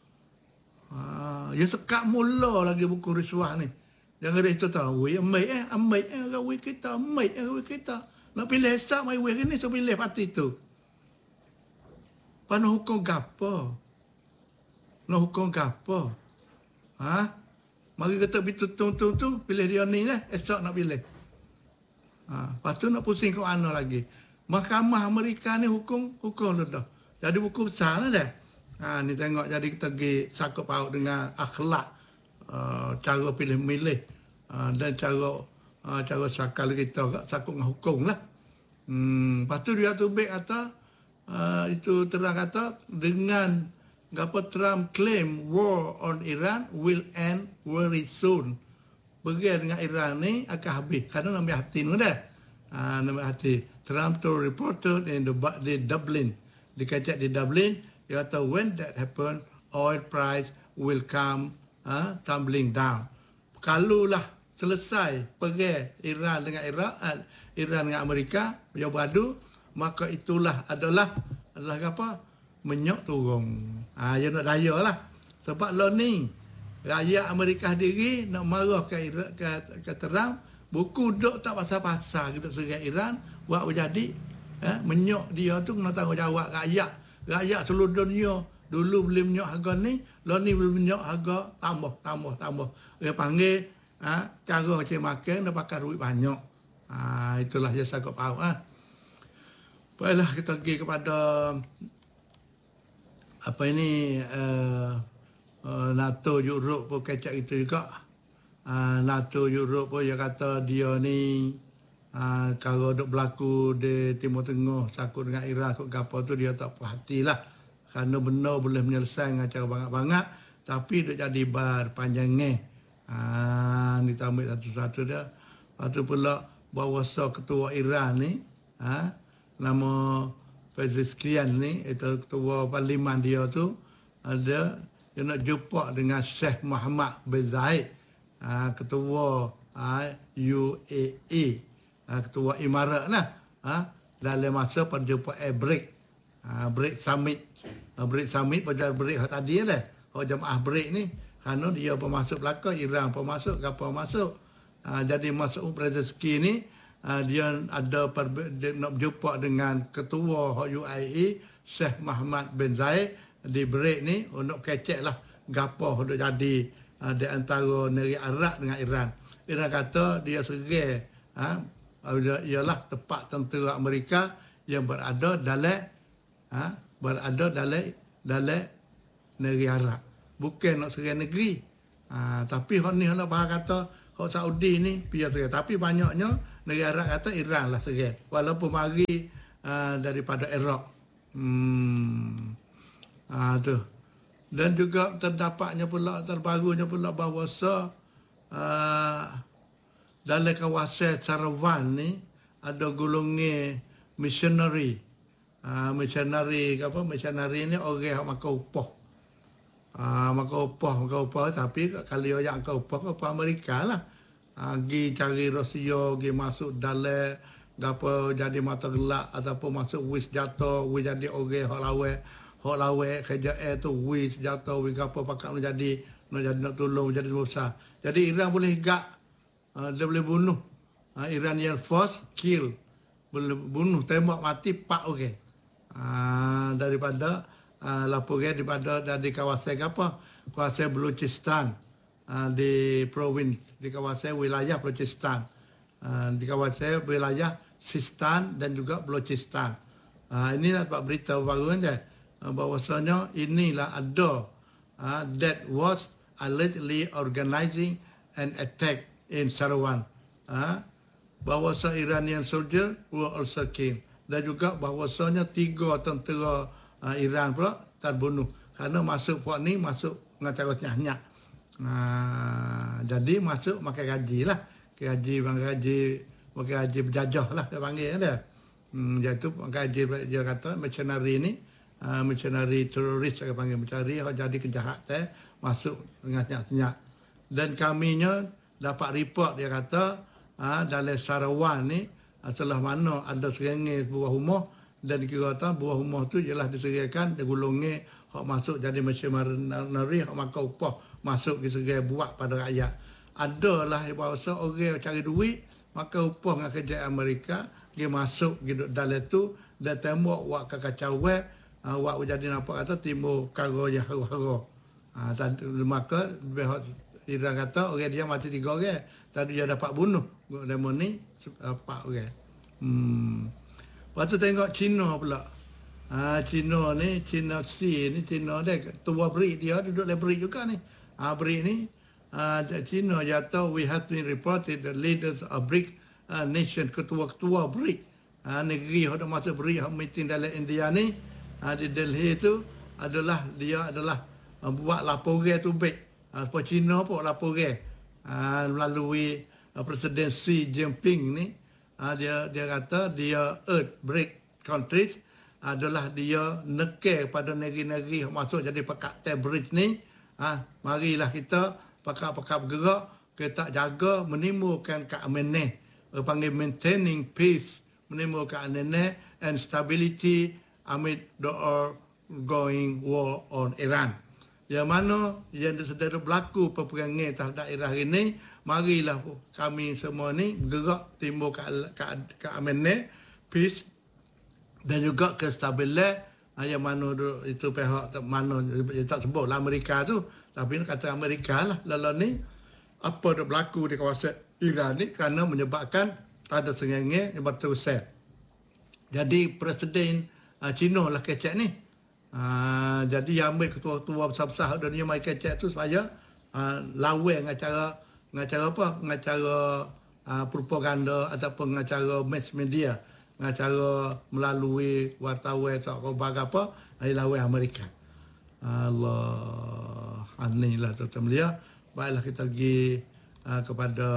Ah, dia sekat mula lagi buku risuah ni. Jangan dia itu tahu, ambil eh, ambil eh, gawi kita, ambil eh, gawi kita. Nak pilih esok, mai weh ni, so pilih parti tu. Panu hukum gapo? Nak hukum gapo? Ha? Mari kata bitung-tung tu, pilih dia ni lah, esok nak pilih. Ha, lepas tu nak pusing ke mana lagi? Mahkamah Amerika ni hukum, hukum tu dah. Jadi buku besar lah dah. Ha, ni tengok jadi kita pergi sakut paut dengan akhlak. Uh, cara pilih-milih uh, dan cara uh, cara sakal kita sakut dengan hukum lah. Hmm, lepas tu dia tu baik kata uh, itu terang kata dengan apa Trump claim war on Iran will end very soon. Perang dengan Iran ni akan habis kerana nampak hati ni dah. Uh, nampak hati. Trump to reporter in the, the Dublin dikacak di Dublin Dia kata when that happen, oil price will come uh, tumbling down. Kalulah selesai pergi Iran dengan Iraq, uh, Iran dengan Amerika dia beradu, maka itulah adalah adalah apa? Menyok turun. Ah, dia nak daya lah. Sebab lo ni rakyat Amerika sendiri nak marah ke Iraq, ke, ke Trump, buku duk tak pasal-pasal kita serang Iran buat berjadi, eh, menyok dia tu kena tanggungjawab rakyat. Rakyat seluruh dunia dulu boleh menyok harga ni, lo ni boleh menyok harga tambah, tambah, tambah. Dia panggil ha, cara macam makan dia pakai duit banyak. Ha, itulah dia sakut faham. Ha. Baiklah kita pergi kepada apa ini uh, uh, NATO Europe pun kecak itu juga. Uh, NATO Europe pun dia kata dia ni uh, kalau duk berlaku di Timur Tengah sakut dengan Iran sakut apa tu dia tak puas hati lah. Kerana benar boleh menyelesaikan dengan cara bangat-bangat tapi duk jadi bar panjangnya. Ah, ni tambah satu-satu dia. Lepas tu pula bahawasa ketua Iran ni, ha, nama Pezeshkian ni, itu ketua parlimen dia tu, ada dia nak jumpa dengan Sheikh Mohammed bin Zayed, ha, ketua ha, U A E, ha, ketua Imarat lah, ha, dalam masa perjumpaan break, ha, break summit, ha, break summit pada break tadi lah, oh jemaah break ni. Kerana dia pemasuk belakang, Iran pemasuk, kapal masuk. Ha, jadi masuk Pezeshkian ni, ha, dia ada perbe- dia nak berjumpa dengan ketua U A E, Sheikh Mohammed bin Zayed di break ni untuk kecek lah gapa untuk jadi ha, di antara negeri Arab dengan Iran. Iran kata dia serai, ha, ialah tempat tentera Amerika yang berada dalam ha, berada dalam dalam negeri Arab. Bukan nak serai negeri. Ha, tapi hak ni nak bahas kata hak Saudi ni pihak serai. Tapi banyaknya negara Arab kata Iran lah serai. Walaupun mari uh, daripada Iraq. Hmm. Ha, tu. Dan juga terdapatnya pula, terbarunya pula bahawasa uh, dalam kawasan Sarawan ni ada golongan missionary. Uh, missionary apa? Missionary ni orang yang makan upah. Ah, maka upah, maka upah, tapi kali yang kau upah, upah Amerika lah. Ah, gi cari Rusia, gi masuk dalam, apa jadi mata gelap, ataupun masuk wis jatuh, wis jadi orang hak lawe, hak lawe kerja air tu wis jatuh, wis apa pakak nak jadi, nak jadi nak tolong jadi besar. Jadi Iran boleh gak, ah, dia boleh bunuh. Ah, Iranian force kill, boleh bunuh, tembak mati pak orang. Ah, daripada Uh, laporan daripada dari kawasan apa? Kawasan Balochistan, uh, di provins, di kawasan wilayah Balochistan, uh, di kawasan wilayah Sistan dan juga Balochistan. Uh, inilah sebab berita baru ni, uh, bahawasanya inilah ada uh, that was allegedly organizing an attack in Sarawan. Uh, bahawasa Iranian soldier were also killed. Dan juga bahawasanya tiga tentera Uh, Iran pula terbunuh kerana masuk puak ni masuk dengan cara nyak-nyak. Uh, jadi masuk makan gaji lah. Gaji makan gaji makan gaji berjajah lah dia panggil dia. Hmm, jadi tu makan gaji dia kata missionary ni, uh, missionary teroris dia panggil mencari orang jadi kejahatan masuk dengan nyak-nyak. Dan kaminya dapat report dia kata uh, dalam Sarawan ni uh, setelah mana ada serengih sebuah rumah dan dikira tahu buah rumah tu ialah diseriakan digulungi hak masuk jadi missionary hak makan upah masuk diserai buat pada rakyat. Adalah bahasa orang cari duit makan upah dengan kerja Amerika dia masuk gitu dalam tu dan tembak buat kekacauan uh, buat jadi nampak kata timur karo yang hara-hara. Ha, maka Iran kata orang dia mati tiga orang tadi dia dapat bunuh demo ni empat orang. Hmm. Lepas tu tengok Cina pula. Ha, Cina ni, Cina Sea ni, Cina dia, tua BRIC dia, duduk dalam BRIC juga ni. Ha, BRIC ni, uh, Cina jatuh, we have been reported the leaders of BRIC uh, nation, ketua-ketua BRIC. Ha, negeri yang ada masuk BRIC, yang meeting dalam India ni, uh, di Delhi tu, adalah, dia adalah uh, buat laporan tu baik. Uh, sebab Cina pun laporan uh, melalui uh, Presiden Xi Jinping ni, Uh, dia dia kata dia urge BRIC countries adalah dia nekir pada negeri-negeri masuk jadi pekat bridge ni. Ha, marilah kita pakak-pakak bergerak, kita jaga menimbulkan keamanan. Panggil maintaining peace, menimbulkan keamanan and stability amid the ongoing war on Iran. Yang mana yang sedang berlaku peperangan terhadap Iran ini, marilah kami semua ni bergerak timbul ke, ke, keamanan, peace dan juga kestabilan. Yang mana itu pihak mana tak sebutlah Amerika tu, tapi kata Amerika lah lalu ni apa yang berlaku di kawasan Iran ni kerana menyebabkan ada serangan yang berterusan. Jadi Presiden uh, Cina lah kecek ni. Uh, jadi yang ambil ketua-ketua besar-besar dunia mai kecek tu supaya uh, lawan dengan cara dengan cara apa? Dengan cara uh, propaganda ataupun dengan cara mass media, dengan cara melalui wartawan atau khabar apa, ai lawan Amerika. Allah, anilah tuan-tuan mulia. Baiklah kita pergi uh, kepada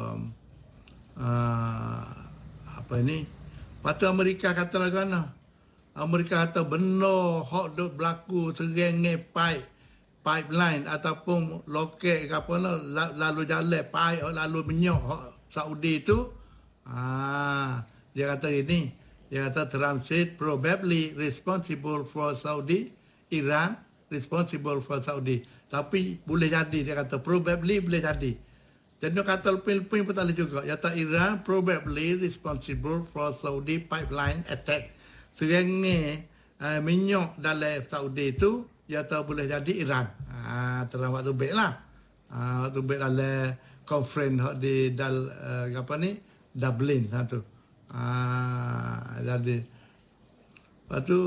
uh, apa ini? Patut Amerika kata lagu mana? Amerika kata benar hak duk berlaku serengai pipe pipeline ataupun loket ke apa lalu jalan pipe lalu minyak hak Saudi tu. Ah, dia kata ini, dia kata Trump said probably responsible for Saudi, Iran responsible for Saudi. Tapi boleh jadi, dia kata probably boleh jadi. Jadi dia kata lebih-lebih pun tak boleh juga. Dia kata Iran probably responsible for Saudi pipeline attack. Serengai uh, minyak dalam Saudi itu, dia tahu boleh jadi Iran. Ah, terang waktu baik lah. Ah, waktu baik dalam conference di dal uh, apa ni Dublin satu. Ah, jadi lepas tu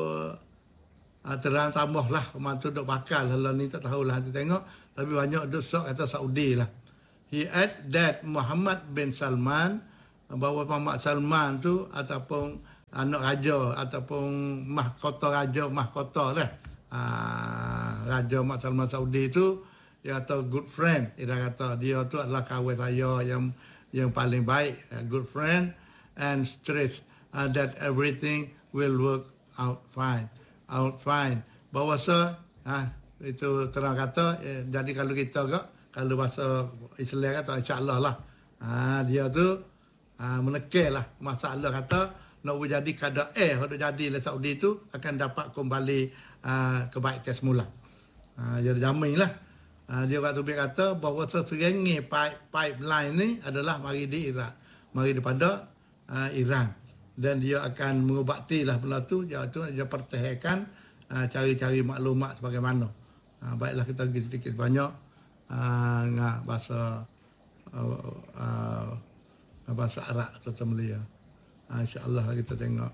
uh, terang tambah lah mantu duk bakal lalu ni tak tahulah nanti tengok, tapi banyak duk sok kata Saudi lah. He add that Muhammad bin Salman, bahawa Muhammad Salman tu ataupun anak raja ataupun mahkota raja mahkota lah. Ah, Raja Muhammad Salman Saudi tu dia kata good friend. Dia kata dia tu adalah kawan saya yang yang paling baik, good friend, and stress uh, that everything will work out fine. Out fine. Bahawa ah, itu terang kata eh, jadi kalau kita ke kalau bahasa Islam kata insya-Allah lah. Ah, dia tu ah, menekeh lah masalah kata nak jadi kadar air kalau jadi di Saudi tu akan dapat kembali uh, kebaikan semula. Uh, jadi jamin lah. Uh, dia kata kata bahawa seserengi pipe pipeline ni adalah mari di Iraq, mari daripada uh, Iran, dan dia akan mengubati lah benda tu. Dia tu dia pertahankan uh, cari-cari maklumat sebagaimana. Uh, baiklah kita pergi sedikit banyak uh, ngah bahasa uh, uh, bahasa Arab atau mulia. Ha, InsyaAllah kita tengok.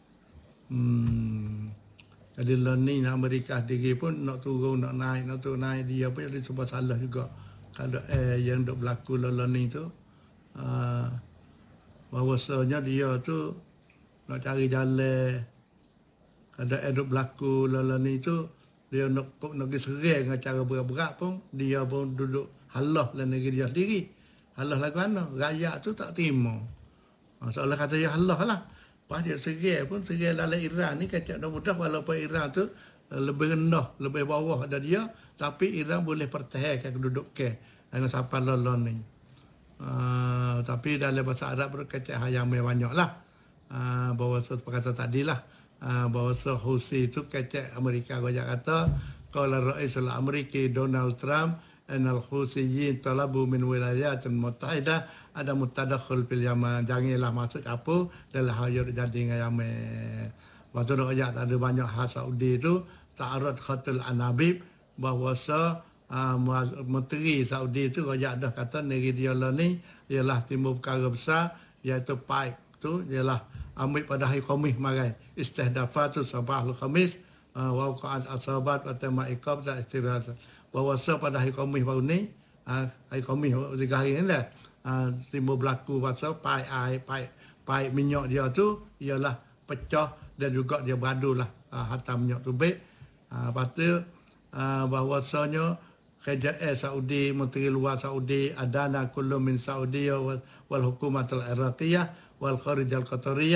Hmm. Jadi learning Amerika sendiri pun nak turun, nak naik, nak turun naik. Dia pun jadi sebab salah juga. Kalau eh, yang duk berlaku learning tu. Uh, bahawasanya dia tu nak cari jalan. Kalau eh duk berlaku learning tu. Dia nak, nak pergi serang dengan cara berat-berat pun. Dia pun duduk halah dalam negeri dia sendiri. Halah lagu mana? Rakyat tu tak terima. Seolah kata ya Allah lah. Lepas dia serai pun, serai dalam Iran ni kacak dah mudah walaupun Iran tu lebih rendah, lebih bawah dari dia. Tapi Iran boleh pertahankan kedudukan dengan sampai lolon ni. Uh, tapi dalam bahasa Arab berkacak yang banyak lah. Uh, bahawa seperti kata tadi lah. Uh, bahawa Houthi itu kacak Amerika kajak kata. Kalau Ra'isul Amerika Donald Trump an al-Houthiyyin talabu min wilayatin muttahidah ada mutadakhul fil Yaman. Janganlah masuk apa dalam hal yang jadi dengan Yaman. Waktu nak ajak ada banyak hal Saudi tu ta'arad khatul anabib bahawa uh, menteri Saudi tu ajak dah kata negeri dia lah ni ialah timbul perkara besar iaitu pipe tu ialah ambil pada hari Khamis marai istihdafatu sabahul Khamis uh, wa qa'at asabat wa tama'iqab da istirahat. Bahawa pada hari Khamis baru ni, uh, hari Khamis tiga hari ni lah, uh, timbul berlaku pasal paip air, paip, paip minyak dia tu ialah pecah dan juga dia beradu lah uh, hantar minyak tu baik. Uh, lepas tu uh, bahawasanya K J S Saudi, Menteri Luar Saudi, adana kullu min Saudi wal, wal hukumat al-Iraqiyah wal kharij al-Qatariyah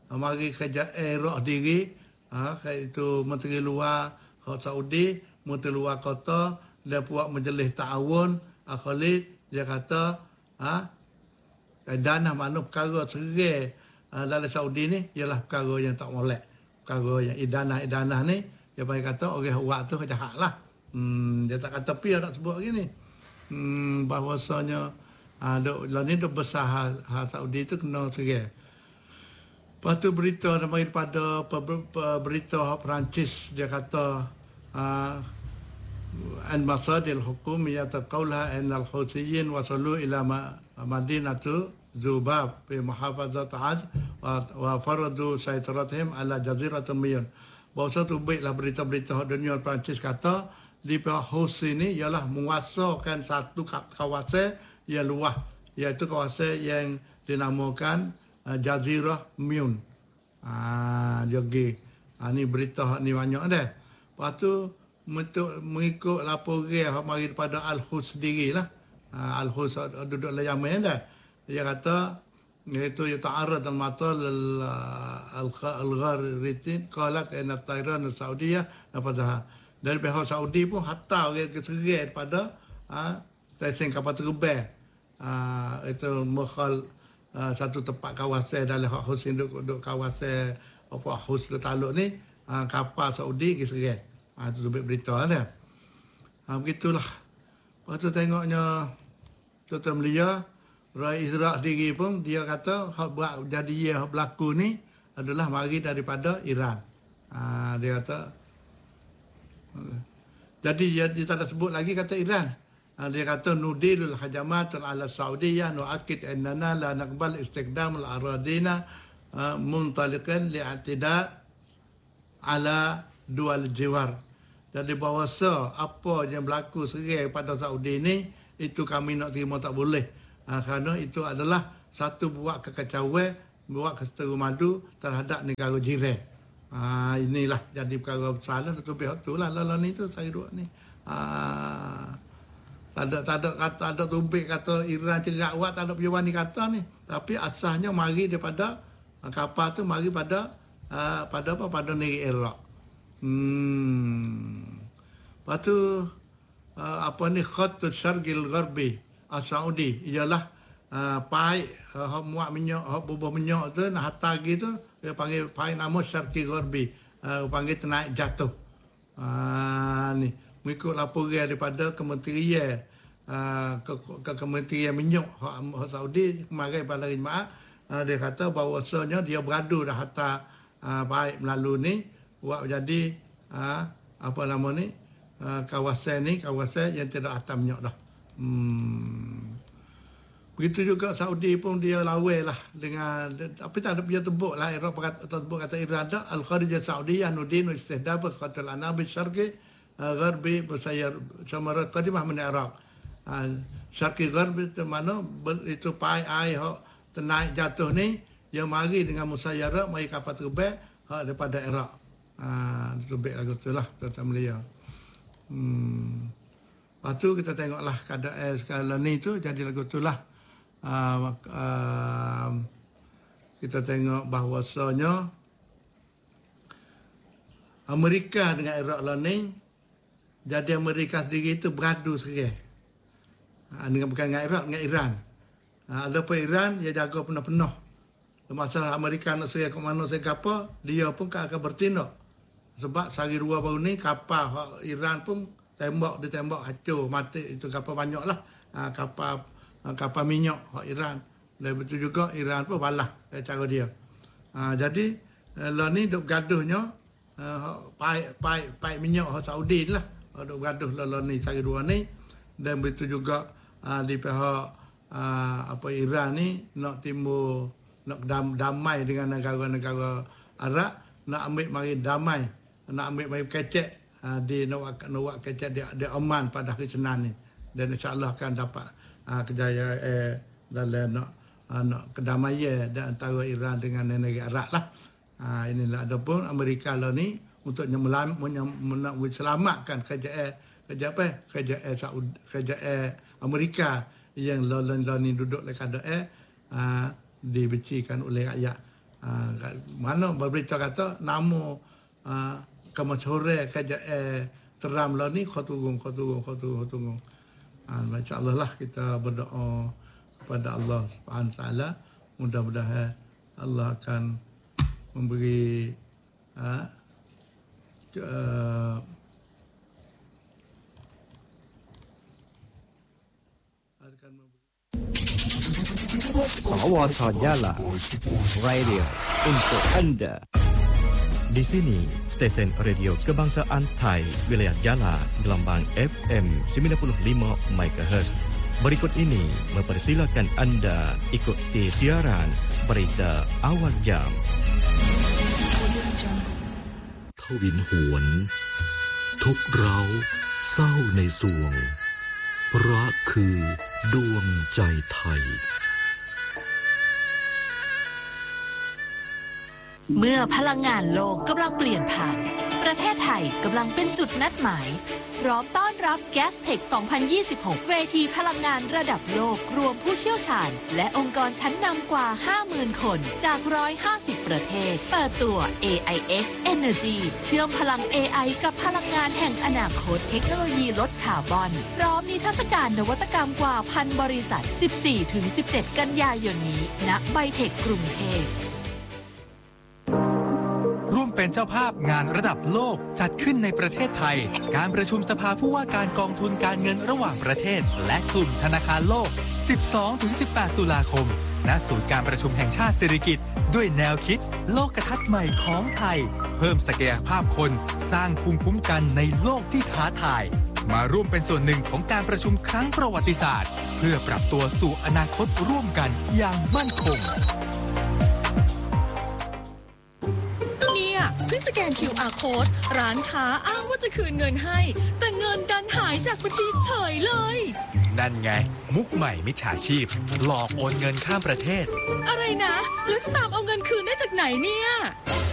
uh, mari kerja Iraq diri, uh, itu Menteri Luar Saudi, Menteri Luar Kota, dia buat majlis ta'awun, uh, Khalid, dia kata, uh, dana mana perkara serai uh, dalam Saudi ni, ialah perkara yang tak molek. Perkara yang idanah-idanah ni, dia bagi kata orang buat tu jahat lah. Hmm, dia tak kata pi nak sebut gini. Hmm, bahawasanya uh, lah ni dah besar ha, ha Saudi tu kena serai. Lepas tu berita daripada berita Perancis, dia kata uh, an masadil hukum yataqawla an al-Houthiyyin wasalu ila madinatu Zubab fi muhafazat Az wa faradu saytaratihim ala jaziratul Miyun. Bahawa satu baiklah berita-berita dunia Perancis kata di pihak Houthi ni ialah menguasakan satu kawasan yang luas, iaitu kawasan yang dinamakan uh, Jazirah Miyun. Ah, jogi. Ah, ni berita ni banyak dah. Lepas tu untuk mengikut laporan yang mari daripada Al-Houth sendirilah. Ah, Al-Houth duduk dalam Yaman dah. Dia kata iaitu yata'arrad al-matal al-gharitin qalat anna at-tayran as-saudiyah nafadha. Dari pihak Saudi pun hatta orang keserai daripada ah stesen kapal terbang. Ah, itu mekhal Uh, satu tempat kawasan dalam hak Houthi duk, duk kawasan apa Houthi taluk ni, uh, kapal Saudi ke serai. Ah uh, tu berita ada. Ah uh, begitulah. Lepas tu tengoknya Tuan Melia Rais Iraq diri pun dia kata hak buat jadi yang berlaku ni adalah mari daripada Iran. Ah uh, dia kata uh, jadi dia, dia tak ada sebut lagi kata Iran. Uh, dia kata nudilul hajamat ala Saudiyah nu'akid annana la naqbal istikdam al-aradina uh, muntaliqan li'atida ala dual jiwar. Jadi bahawasa apa yang berlaku serai pada Saudi ni itu kami nak terima tak boleh. Uh, kerana itu adalah satu buat kekacauan, buat keseteru madu terhadap negara jiran. Uh, inilah jadi perkara besar lah. Tu pihak tu lah lalan ni tu saya duduk ni. Uh, Tak ada, tak ada, kata, tak ada tumbik kata Iran cerak buat, tak ada perjuangan kata ni. Tapi asasnya mari daripada kapal tu mari pada uh, pada apa pada negeri Iraq. Hmm. Lepas tu uh, apa ni khatul syarqil gharbi as-Saudi ialah uh, pai uh, muat minyak, uh, bubuh minyak tu nak hantar gitu dia panggil pai nama syarqil gharbi, uh, panggil naik jatuh. Uh, ni mengikut laporan daripada Kementerian uh, ke, ke Kementerian Minyak hak Saudi kemarin pada hari Jumaat, uh, dia kata bahawasanya dia beradu dah hantar uh, baik melalui ni buat jadi uh, apa nama ni uh, kawasan ni kawasan yang tidak hantar minyak dah. Hmm. Begitu juga Saudi pun dia lawan lah dengan, tapi tak ada punya tebuk lah Iraq tebuk kata Iran dah al-kharijah Saudiyah nudin istihdab khatul anabi syarqi Gharbi bersayar Samarat Qadimah min Iraq. Syarqi Gharbi itu mana itu pai air hak naik jatuh ni yang mari dengan musayyarah mari kapal terbang hak daripada Iraq. Ah tu baik lagu tu lah Tuan Melia. Hmm. Lepas tu kita tengoklah keadaan sekarang ni tu jadi lagu tu lah. Uh, uh, kita tengok bahawasanya Amerika dengan Iraq lah ni. Jadi Amerika sendiri itu beradu serai. Ha, dengan bukan dengan Iraq, dengan Iran. Ha, ada pun Iran, dia jaga penuh-penuh. Masa Amerika nak serai ke mana, serai ke apa, dia pun akan bertindak. Sebab sehari dua baru ni, kapal Iran pun tembak, ditembak hancur, mati. Itu kapal banyak lah. Ha, kapal kapal minyak Iran. Dan betul juga Iran pun balas cara dia. Ha, jadi, lah ni duk gaduhnya, uh, paip, paip, paip minyak Saudi lah. Ada gaduh lalu ni sehari dua ni, dan begitu juga uh, di pihak uh, apa Iran ni nak timbul nak dam, damai dengan negara-negara Arab, nak ambil mari damai, nak ambil mari kecek uh, di nak nak kecek di, di Oman pada hari Senin ni, dan insya-Allah akan dapat uh, kejayaan eh, dalam nak uh, nak kedamaian di antara Iran dengan negara Arab lah. Uh, inilah adapun Amerika lah ni untuk menyelamat, menyelamatkan kerajaan kerajaan apa kerajaan Saudi, kerajaan Amerika yang lawan-lawan ni duduk dalam keadaan uh, dibecikan oleh rakyat Uh, mana berita kata nama uh, kemasyhuran kerja eh, teram lah ni kau tunggu kau tunggu kau tunggu kau tunggu. Uh, InsyaAllah lah kita berdoa kepada Allah Subhanahu Wa Taala, mudah-mudahan Allah akan memberi uh, uh, Sawat Yala Radio untuk Anda. Di sini, stesen radio kebangsaan Thai, wilayah Jala, gelombang F M sembilan puluh lima megahertz. Berikut ini mempersilakan Anda ikuti siaran berita awal jam. ทวินหวนทุกเร้าเศร้าในสวงรักคือดวงใจไทยเมื่อพลังงานโลกกำลังเปลี่ยนผ่านประเทศไทยกำลังเป็นจุดนัดหมายพร้อมต้อนรับ Gastech สองพันยี่สิบหก เวทีพลังงานระดับโลกรวมผู้เชี่ยวชาญและองค์กรชั้นนำกว่า ห้าหมื่น คนจากหนึ่งร้อยห้าสิบประเทศเปิดตัว เอ ไอ เอ็กซ์ Energy เชื่อมพลัง เอ ไอ กับพลังงานแห่งอนาคตเทคโนโลยีลดคาร์บอนพร้อมนิทรรศการนวัตกรรมกว่าพันบริษัท สิบสี่ถึงสิบเจ็ด กันยายนนี้ณไบเทคกรุงเทพร่วมเป็นเจ้าภาพงานระดับโลกจัดขึ้นในประเทศไทยการประชุมสภาผู้ว่าการกองทุนการเงินระหว่างประเทศและกลุ่มธนาคารโลก สิบสองถึงสิบแปด ตุลาคมณศูนย์การประชุมแห่งชาติสิริกิติ์ด้วยแนวคิดโลกทัศน์ใหม่ของไทยเพิ่มศักยภาพคนสร้างภูมิคุ้มกันในโลกที่ท้าทายมาร่วมเป็นส่วนหนึ่งของการประชุมครั้งประวัติศาสตร์เพื่อปรับตัวสู่อนาคตร่วมกันอย่างมั่นคงเพื่อสแกน คิว อาร์ Code ร้านค้าอ้างว่าจะคืนเงินให้แต่เงินดันหายจากบัญชีเฉยเลยนั่นไงมุกใหม่มิจฉาชีพหลอกโอนเงินข้ามประเทศอะไรนะแล้วจะตามเอาเงินคืนได้จากไหนเนี่ย